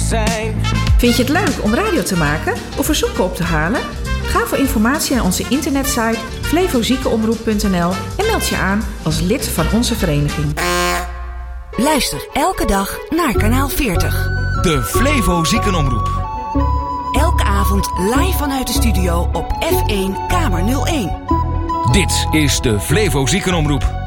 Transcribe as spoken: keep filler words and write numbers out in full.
zijn. Vind je het leuk om radio te maken of verzoeken op te halen? Ga voor informatie naar onze internetsite flevoziekenomroep punt n l en meld je aan als lid van onze vereniging. Luister elke dag naar kanaal veertig. De Flevo Ziekenomroep. Elke avond live vanuit de studio op F één Kamer nul één. Dit is de Flevo Ziekenomroep.